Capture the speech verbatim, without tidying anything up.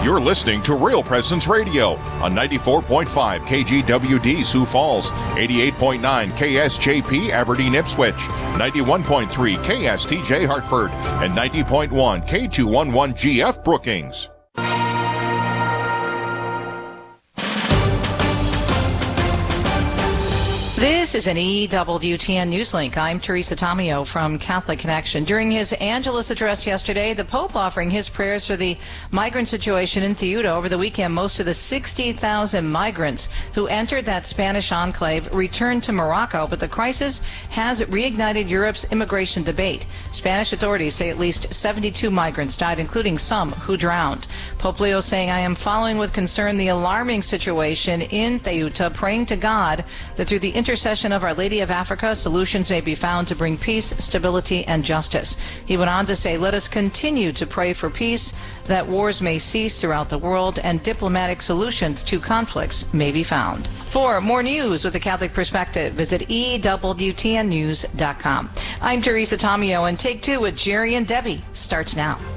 You're listening to Real Presence Radio on ninety-four point five K G W D Sioux Falls, eighty-eight point nine K S J P Aberdeen Ipswich, ninety-one point three K S T J Hartford, and ninety point one K two eleven G F Brookings. This is an E W T N Newslink. I'm Teresa Tomeo from Catholic Connection. During his Angelus address yesterday, the Pope offering his prayers for the migrant situation in Ceuta. Over the weekend, most of the sixty thousand migrants who entered that Spanish enclave returned to Morocco, but the crisis has reignited Europe's immigration debate. Spanish authorities say at least seventy-two migrants died, including some who drowned. Pope Leo saying, "I am following with concern the alarming situation in Ceuta, praying to God that through the intercession of Our Lady of Africa, solutions may be found to bring peace, stability, and justice." He went on to say, "Let us continue to pray for peace, that wars may cease throughout the world, and diplomatic solutions to conflicts may be found." For more news with a Catholic perspective, visit E W T N news dot com. I'm Teresa Tomeo, and Take Two with Jerry and Debbie starts now.